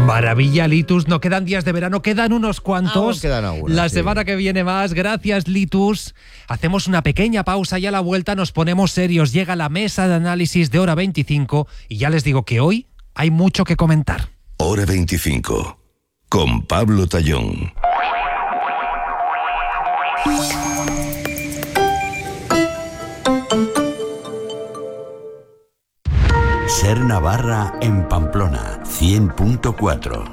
Maravilla, Litus. No quedan días de verano, quedan unos cuantos. Aún quedan algunos, la sí. semana que viene más. Gracias, Litus. Hacemos una pequeña pausa y a la vuelta nos ponemos serios. Llega la mesa de análisis de Hora 25 y ya les digo que hoy hay mucho que comentar. Hora 25, con Pablo Tallón. Ser Navarra en Pamplona, 100.4.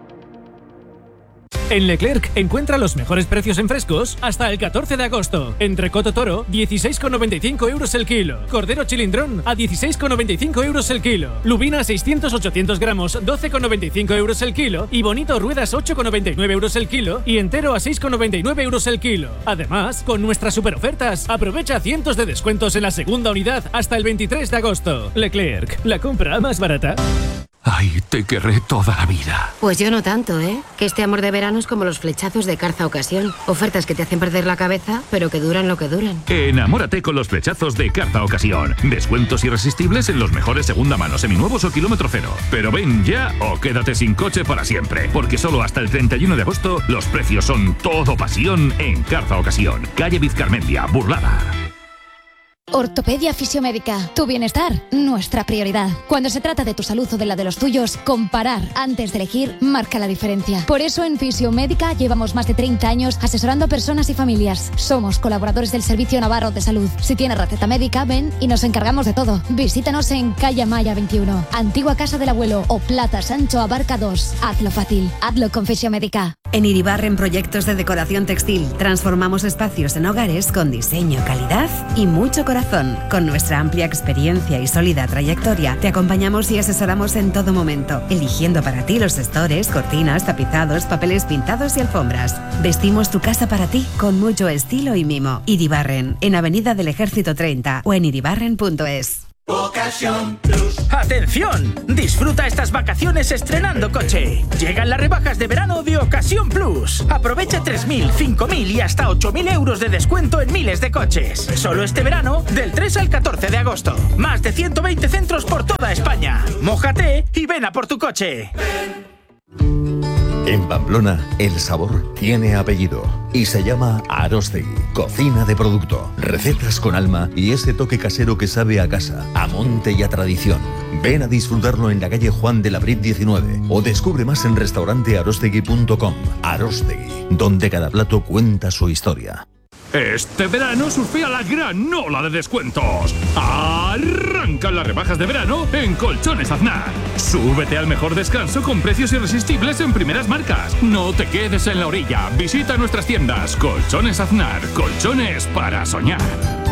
En Leclerc encuentra los mejores precios en frescos hasta el 14 de agosto. Entrecoto toro, 16,95 euros el kilo. Cordero chilindrón, a 16,95 euros el kilo. Lubina 600-800 gramos, 12,95 euros el kilo. Y bonito ruedas, 8,99 euros el kilo. Y entero a 6,99 euros el kilo. Además, con nuestras superofertas, aprovecha cientos de descuentos en la segunda unidad hasta el 23 de agosto. Leclerc, la compra más barata. Ay, te querré toda la vida. Pues yo no tanto, ¿eh? Que este amor de verano es como los flechazos de Carza Ocasión. Ofertas que te hacen perder la cabeza, pero que duran lo que duran. Enamórate con los flechazos de Carza Ocasión. Descuentos irresistibles en los mejores segunda mano, seminuevos o kilómetro cero. Pero ven ya o quédate sin coche para siempre. Porque solo hasta el 31 de agosto los precios son todo pasión en Carza Ocasión. Calle Vizcarmendia, Burlada. Ortopedia Fisiomédica. Tu bienestar, nuestra prioridad. Cuando se trata de tu salud o de la de los tuyos, comparar antes de elegir marca la diferencia. Por eso en Fisiomédica llevamos más de 30 años asesorando a personas y familias. Somos colaboradores del Servicio Navarro de Salud. Si tienes receta médica, ven y nos encargamos de todo. Visítanos en Calle Maya 21, Antigua Casa del Abuelo o Plaza Sancho Abarca 2. Hazlo fácil. Hazlo con Fisiomédica. En Iribarren Proyectos de Decoración Textil transformamos espacios en hogares con diseño, calidad y mucho corazón. Con nuestra amplia experiencia y sólida trayectoria, te acompañamos y asesoramos en todo momento, eligiendo para ti los estores, cortinas, tapizados, papeles pintados y alfombras. Vestimos tu casa para ti con mucho estilo y mimo. Iribarren, en Avenida del Ejército 30 o en iribarren.es. Ocasión Plus. ¡Atención! Disfruta estas vacaciones estrenando coche. Llegan las rebajas de verano de Ocasión Plus. Aprovecha 3.000, 5.000 y hasta 8.000 euros de descuento en miles de coches. Solo este verano, del 3 al 14 de agosto. Más de 120 centros por toda España. Mójate y ven a por tu coche. En Pamplona, el sabor tiene apellido y se llama Aróstegui. Cocina de producto, recetas con alma y ese toque casero que sabe a casa, a monte y a tradición. Ven a disfrutarlo en la calle Juan de la Brit 19 o descubre más en restaurantearostegui.com. Aróstegui, donde cada plato cuenta su historia. Este verano surfea la gran ola de descuentos. Arrancan las rebajas de verano en Colchones Aznar. Súbete al mejor descanso con precios irresistibles en primeras marcas. No te quedes en la orilla. Visita nuestras tiendas. Colchones Aznar. Colchones para soñar.